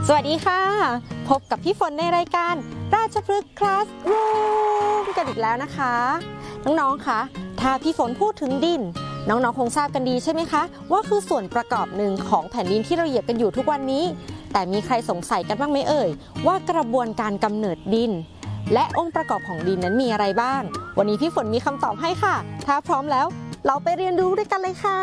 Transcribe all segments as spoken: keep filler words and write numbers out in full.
สวัสดีค่ะพบกับพี่ฝนในรายการราชพฤกษ์คลาสรูมกันอีกแล้วนะคะน้องๆคะถ้าพี่ฝนพูดถึงดินน้องๆคงทราบกันดีใช่ไหมคะว่าคือส่วนประกอบหนึ่งของแผ่นดินที่เราเหยียบกันอยู่ทุกวันนี้แต่มีใครสงสัยกันบ้างไหมเอ่ยว่ากระบวนการกำเนิดดินและองค์ประกอบของดินนั้นมีอะไรบ้างวันนี้พี่ฝนมีคำตอบให้ค่ะถ้าพร้อมแล้วเราไปเรียนรู้ด้วยกันเลยค่ะ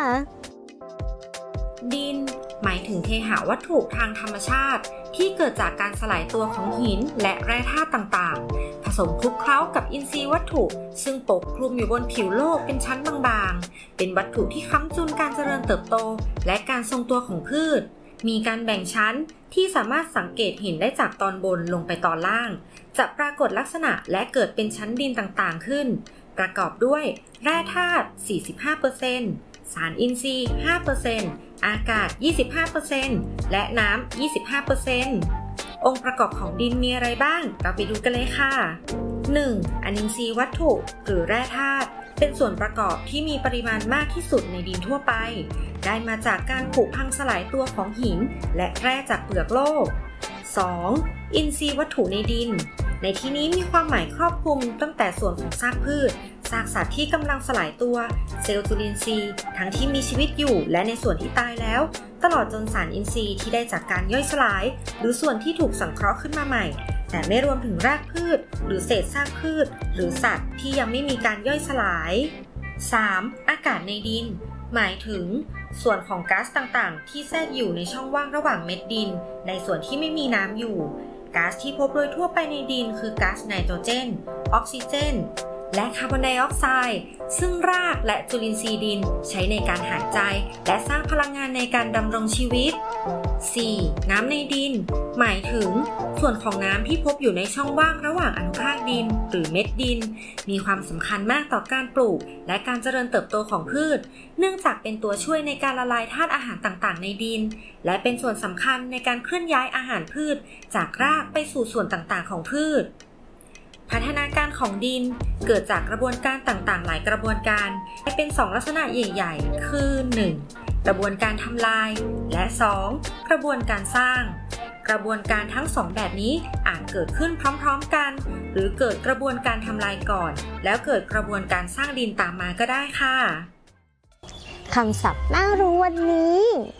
ดินหมายถึงเทหะวัตถุทางธรรมชาติที่เกิดจากการสลายตัวของหินและแร่ธาตุต่างๆผสมคลุกเคล้ากับอินทรีย์วัตถุซึ่งปกคลุมอยู่บนผิวโลกเป็นชั้นบางๆเป็นวัตถุที่ค้ำจุนการเจริญเติบโตและการทรงตัวของพืชมีการแบ่งชั้นที่สามารถสังเกตเห็นได้จากตอนบนลงไปตอนล่างจะปรากฏลักษณะและเกิดเป็นชั้นดินต่างๆขึ้นประกอบด้วยแร่ธาตุ สี่สิบห้าเปอร์เซ็นต์ สารอินทรีย์ ห้าเปอร์เซ็นต์ อากาศ ยี่สิบห้าเปอร์เซ็นต์ และน้ำ ยี่สิบห้าเปอร์เซ็นต์ องค์ประกอบของดินมีอะไรบ้างเราไปดูกันเลยค่ะ หนึ่ง. อนินทรีย์วัตถุหรือแร่ธาตุเป็นส่วนประกอบที่มีปริมาณมากที่สุดในดินทั่วไปได้มาจากการผุพังสลายตัวของหินและแร่จากเปลือกโลก สอง. อินทรีย์วัตถุในดินในที่นี้มีความหมายครอบคลุมตั้งแต่ส่วนของซากพืชซากสัตว์ที่กำลังสลายตัวเซลล์จุลินทรีย์ทั้งที่มีชีวิตอยู่และในส่วนที่ตายแล้วตลอดจนสารอินทรีย์ที่ได้จากการย่อยสลายหรือส่วนที่ถูกสังเคราะห์ขึ้นมาใหม่แต่ไม่รวมถึงรากพืชหรือเศษซากพืชหรือสัตว์ที่ยังไม่มีการย่อยสลาย สาม. อากาศในดินหมายถึงส่วนของก๊าซต่างๆที่แทรกอยู่ในช่องว่างระหว่างเม็ดดินในส่วนที่ไม่มีน้ำอยู่ก๊าซที่พบโดยทั่วไปในดินคือก๊าซไนโตรเจนออกซิเจนและคาร์บอนไดออกไซด์ซึ่งรากและจุลินทรีย์ดินใช้ในการหายใจและสร้างพลังงานในการดำรงชีวิต สี่. น้ำในดินหมายถึงส่วนของน้ำที่พบอยู่ในช่องว่างระหว่างอนุภาคดินหรือเม็ดดินมีความสำคัญมากต่อการปลูกและการเจริญเติบโตของพืชเนื่องจากเป็นตัวช่วยในการละลายธาตุอาหารต่างๆในดินและเป็นส่วนสำคัญในการเคลื่อนย้ายอาหารพืชจากรากไปสู่ส่วนต่างๆของพืชพัฒนาการของดินเกิดจากกระบวนการต่างๆหลายกระบวนการเป็นสองลักษณะใหญ่ๆคือ หนึ่ง. กระบวนการทำลายและ สอง. กระบวนการสร้างกระบวนการทั้งสองแบบนี้อาจเกิดขึ้นพร้อมๆกันหรือเกิดกระบวนการทำลายก่อนแล้วเกิดกระบวนการสร้างดินตามมาก็ได้ค่ะคำศัพท์น่ารู้วันนี้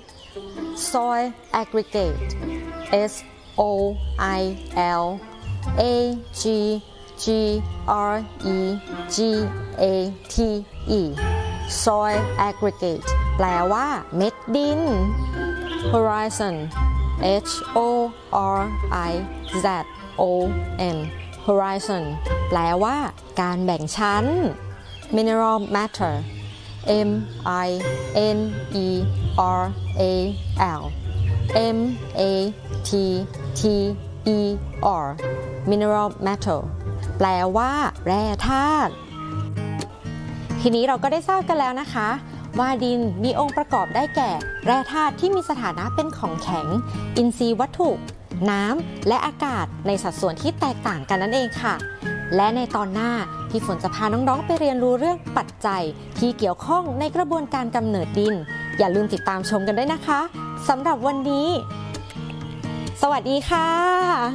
soil aggregate S O I L A G G R E G A T E soil aggregate แปลว่าเม็ดดิน horizon H O R I Z O N horizon แปลว่าการแบ่งชั้น mineral matter M I N E R A L M A T T E R mineral matter แปลว่าแร่ธาตุทีนี้เราก็ได้ทราบกันแล้วนะคะว่าดินมีองค์ประกอบได้แก่แร่ธาตุที่มีสถานะเป็นของแข็งอินทรีย์วัตถุน้ำและอากาศในสัดส่วนที่แตกต่างกันนั่นเองค่ะและในตอนหน้าพี่ฝนจะพาน้องๆไปเรียนรู้เรื่องปัจจัยที่เกี่ยวข้องในกระบวนการกำเนิดดินอย่าลืมติดตามชมกันด้วยนะคะสำหรับวันนี้สวัสดีค่ะ